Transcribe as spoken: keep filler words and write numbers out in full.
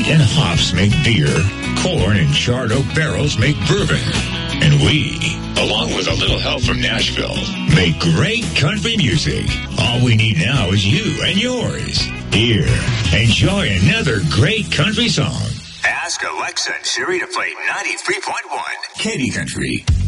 wheat and hops make beer, corn and charred oak barrels make bourbon. And we, along with a little help from Nashville, make great country music. All we need now is you and yours. Here, enjoy another great country song. Ask Alexa and Siri to play ninety-three point one. Katy Country.